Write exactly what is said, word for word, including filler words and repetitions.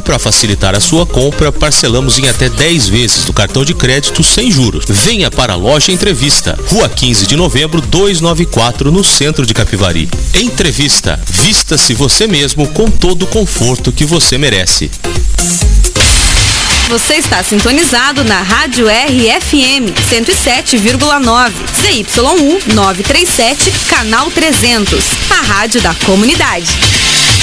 para facilitar a sua compra, parcelamos em até dez vezes do cartão de crédito sem juros. Venha para a Loja Entrevista, Rua quinze de novembro, duzentos e noventa e quatro, no centro de Capivari. Entrevista, vista-se você mesmo com todo o conforto que você merece. Você está sintonizado na Rádio R F M cento e sete vírgula nove, C Y um novecentos e trinta e sete, canal trezentos, a rádio da comunidade.